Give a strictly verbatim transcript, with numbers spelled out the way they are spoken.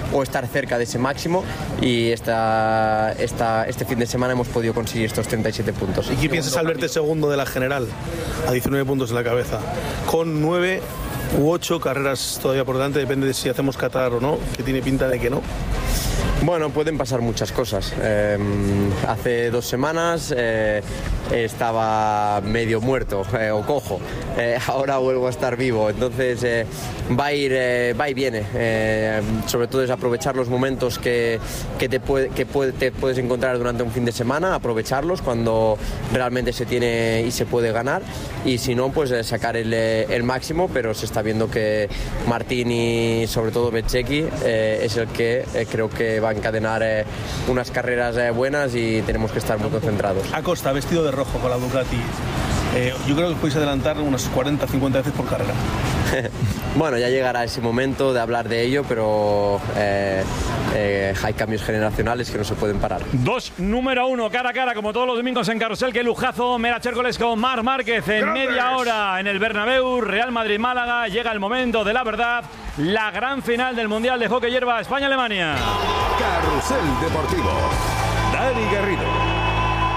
o estar cerca de ese máximo, y esta, esta, este fin de semana hemos podido conseguir estos treinta y siete puntos. ¿Y qué piensas al verte segundo de la general, a diecinueve puntos en la cabeza, con nueve u ocho carreras todavía por delante, depende de si hacemos Qatar o no, que tiene pinta de que no? Bueno, pueden pasar muchas cosas. Eh, hace dos semanas eh, estaba medio muerto eh, o cojo. Eh, ahora vuelvo a estar vivo. Entonces eh, va a ir, eh, va y viene. Eh, sobre todo es aprovechar los momentos que, que, te, puede, que puede, te puedes encontrar durante un fin de semana, aprovecharlos cuando realmente se tiene y se puede ganar. Y si no, pues eh, sacar el, el máximo. Pero se está viendo que Martín y sobre todo Bezzecchi eh, es el que eh, creo que va a encadenar eh, unas carreras eh, buenas, y tenemos que estar muy concentrados. Acosta, vestido de rojo con la Ducati, eh, yo creo que podéis adelantar unas cuarenta a cincuenta veces por carrera. Bueno, ya llegará ese momento de hablar de ello, pero eh, eh, hay cambios generacionales que no se pueden parar. Dos número uno, cara a cara, como todos los domingos en Carrusel. Qué lujazo, Mera Chércoles con Marc Márquez en ¡Grandes! Media hora en el Bernabéu, Real Madrid-Málaga. Llega el momento de la verdad, la gran final del Mundial de Hockey Hierba, España-Alemania. Carrusel Deportivo, Dani Garrido.